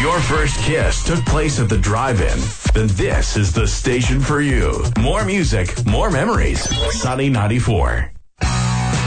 your first kiss took place at the drive-in, then this is the station for you. More music, more memories. Sunny 94.